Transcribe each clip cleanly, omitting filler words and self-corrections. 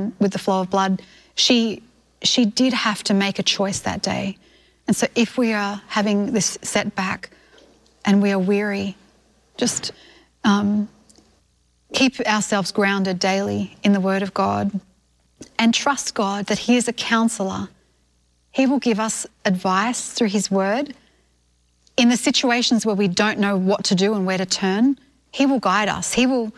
woman with the flow of blood, she did have to make a choice that day. And so if we are having this setback and we are weary, just keep ourselves grounded daily in the Word of God and trust God that He is a counselor. He will give us advice through His Word. In the situations where we don't know what to do and where to turn, He will guide us. He will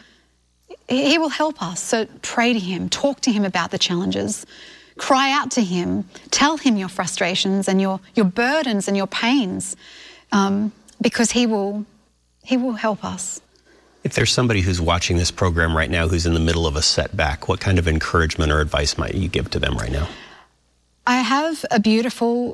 help us. So pray to Him, talk to Him about the challenges, cry out to Him, tell Him your frustrations and your burdens and your pains, because He will help us. If there's somebody who's watching this program right now who's in the middle of a setback, what kind of encouragement or advice might you give to them right now? I have a beautiful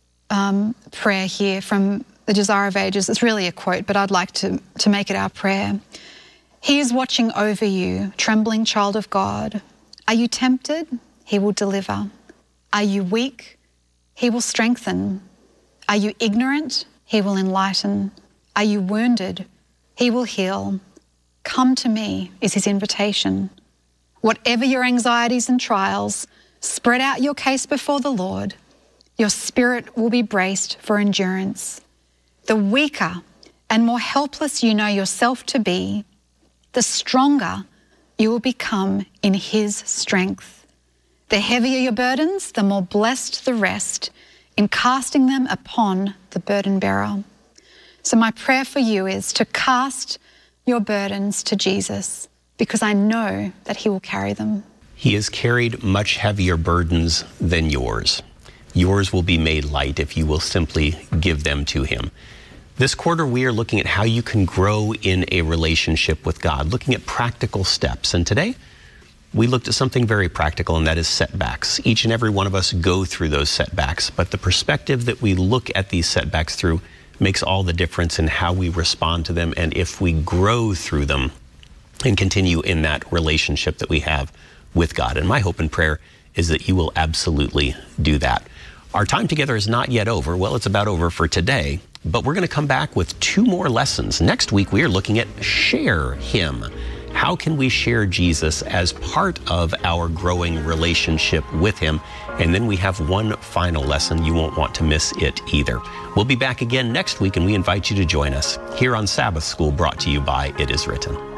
prayer here from the Desire of Ages. It's really a quote, but I'd like to make it our prayer. He is watching over you, trembling child of God. Are you tempted? He will deliver. Are you weak? He will strengthen. Are you ignorant? He will enlighten. Are you wounded? He will heal. Come to me is His invitation. Whatever your anxieties and trials, spread out your case before the Lord. Your spirit will be braced for endurance. The weaker and more helpless you know yourself to be, the stronger you will become in His strength. The heavier your burdens, the more blessed the rest in casting them upon the burden bearer. So my prayer for you is to cast your burdens to Jesus, because I know that He will carry them. He has carried much heavier burdens than yours. Yours will be made light if you will simply give them to Him. This quarter, we are looking at how you can grow in a relationship with God, looking at practical steps. And today, we looked at something very practical, and that is setbacks. Each and every one of us go through those setbacks, but the perspective that we look at these setbacks through makes all the difference in how we respond to them and if we grow through them and continue in that relationship that we have with God. And my hope and prayer is that you will absolutely do that. Our time together is not yet over. Well, it's about over for today, but we're going to come back with 2 more lessons. Next week, we are looking at Share Him. How can we share Jesus as part of our growing relationship with Him? And then we have one final lesson. You won't want to miss it either. We'll be back again next week, and we invite you to join us here on Sabbath School, brought to you by It Is Written.